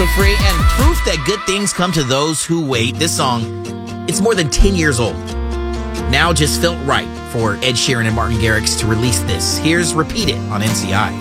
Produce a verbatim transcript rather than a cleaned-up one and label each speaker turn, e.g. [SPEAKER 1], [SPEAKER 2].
[SPEAKER 1] commercial free and proof that good things come to those who wait. This song, it's more than ten years old. Now just felt right for Ed Sheeran and Martin Garrix to release this. Here's Repeat It on N C I.